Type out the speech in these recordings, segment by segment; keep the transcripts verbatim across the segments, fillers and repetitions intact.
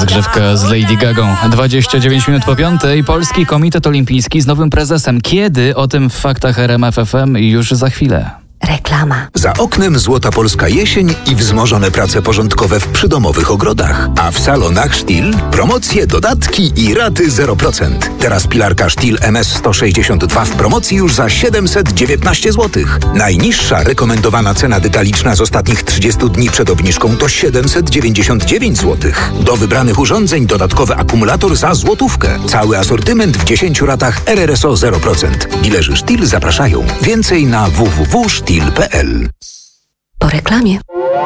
rozgrzewka z Lady Gagą. dwadzieścia dziewięć minut po piątej. Polski Komitet Olimpijski z nowym prezesem. Kiedy? O tym w faktach R M F F M już za chwilę. Reklama. Za oknem złota polska jesień i wzmożone prace porządkowe w przydomowych ogrodach. A w salonach Stihl promocje, dodatki i raty zero procent. Teraz pilarka Stihl M S sto sześćdziesiąt dwa w promocji już za siedemset dziewiętnaście złotych. Najniższa rekomendowana cena detaliczna z ostatnich trzydziestu dni przed obniżką to siedemset dziewięćdziesiąt dziewięć złotych. Do wybranych urządzeń dodatkowy akumulator za złotówkę. Cały asortyment w dziesięciu ratach R R S O zero procent. Dilerzy Stihl zapraszają. Więcej na w w w kropka stihl kropka p l. Po reklamie.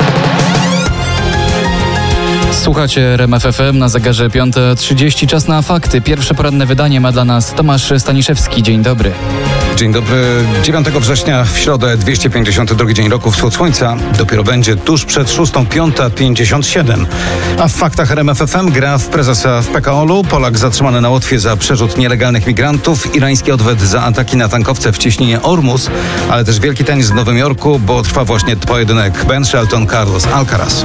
Słuchacie R M F F M na zegarze piąta trzydzieści. Czas na fakty. Pierwsze poranne wydanie ma dla nas Tomasz Staniszewski. Dzień dobry. Dzień dobry. dziewiątego września w środę, dwieście pięćdziesiąty drugi dzień roku, wschód słońca. Dopiero będzie tuż przed szóstą, piąta pięćdziesiąt siedem. A w faktach R M F F M gra w prezesa w P K O L u. Polak zatrzymany na Łotwie za przerzut nielegalnych migrantów. Irański odwet za ataki na tankowce w cieśninie Ormus. Ale też wielki tenis w Nowym Jorku, bo trwa właśnie pojedynek Ben Shelton Carlos Alcaraz.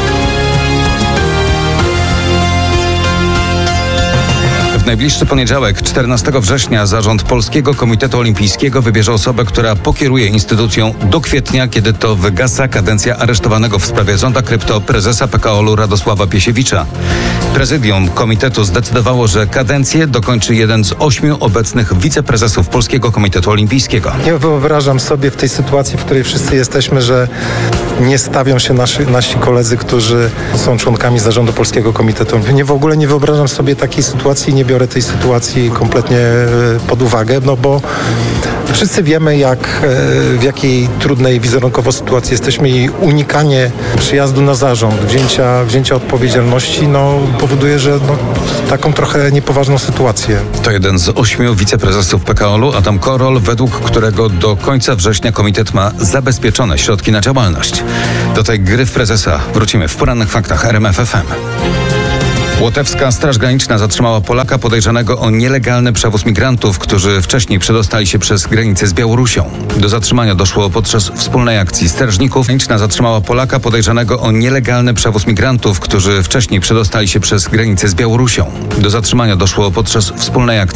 W najbliższy poniedziałek, czternastego września, zarząd Polskiego Komitetu Olimpijskiego wybierze osobę, która pokieruje instytucją do kwietnia, kiedy to wygasa kadencja aresztowanego w sprawie zonda krypto prezesa P K O L u Radosława Piesiewicza. Prezydium komitetu zdecydowało, że kadencję dokończy jeden z ośmiu obecnych wiceprezesów Polskiego Komitetu Olimpijskiego. Nie wyobrażam sobie w tej sytuacji, w której wszyscy jesteśmy, że nie stawią się nasi, nasi koledzy, którzy są członkami zarządu Polskiego Komitetu. Nie, w ogóle nie wyobrażam sobie takiej sytuacji, nie biorę tej sytuacji kompletnie pod uwagę, no bo wszyscy wiemy, jak, w jakiej trudnej wizerunkowo sytuacji jesteśmy i unikanie przyjazdu na zarząd, wzięcia, wzięcia odpowiedzialności, no powoduje, że no, taką trochę niepoważną sytuację. To jeden z ośmiu wiceprezesów P K O L u, Adam Korol, według którego do końca września komitet ma zabezpieczone środki na działalność. Do tej gry w prezesa wrócimy w porannych faktach R M F F M. Łotewska Straż Graniczna zatrzymała Polaka podejrzanego o nielegalny przewóz migrantów, którzy wcześniej przedostali się przez granicę z Białorusią. Do zatrzymania doszło podczas wspólnej akcji strażników. Graniczna zatrzymała Polaka podejrzanego o nielegalny przewóz migrantów, którzy wcześniej przedostali się przez granicę z Białorusią. Do zatrzymania doszło podczas wspólnej akcji.